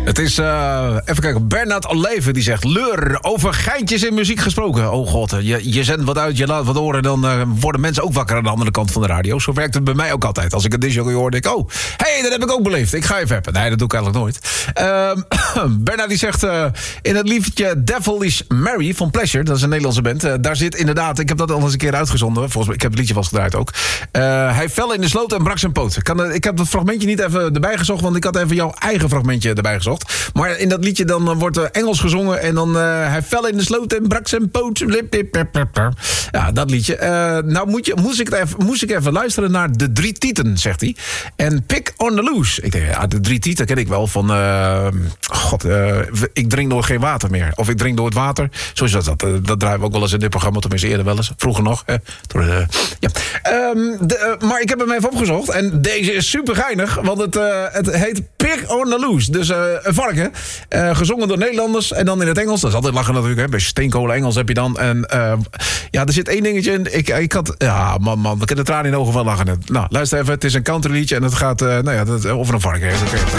Het is, even kijken, Bernard Alleven die zegt... Leur, over geintjes in muziek gesproken. Oh god, je zendt wat uit, je laat wat horen... dan worden mensen ook wakker aan de andere kant van de radio. Zo werkt het bij mij ook altijd. Als ik een disjockey hoor, denk ik... oh, hey, dat heb ik ook beleefd. Ik ga even appen. Nee, dat doe ik eigenlijk nooit. Bernard die zegt... in het liedje Devil is Mary van Pleasure... dat is een Nederlandse band... daar zit inderdaad... ik heb dat al eens een keer uitgezonden. Volgens mij, ik heb het liedje vast gedraaid ook. Hij fell in de sloot en brak zijn poot. Ik heb dat fragmentje niet even erbij gezocht... want ik had even jouw eigen fragmentje erbij gezocht. Maar in dat liedje dan wordt Engels gezongen... en dan hij fell in de sloot en brak zijn poot. Ja, dat liedje. Nou moest ik even luisteren naar De Drie Tieten, zegt hij. En Pick on the Loose. Ik denk, ja, De Drie Tieten ken ik wel van... ik drink door geen water meer. Of ik drink door het water. Zo is dat. Dat draaien we ook wel eens in dit programma. Tenminste eerder wel eens. Vroeger nog. Maar ik heb hem even opgezocht. En deze is super geinig. Want het heet Pick on the Loose. Dus een varken. Gezongen door Nederlanders. En dan in het Engels. Dat is altijd lachen natuurlijk. Hè. Bij steenkolen Engels heb je dan. En ja, er zit één dingetje in. Ik had... Ja, man. Ik heb de tranen in de ogen van lachen. Nou, luister even. Het is een country liedje. En het gaat over een varken.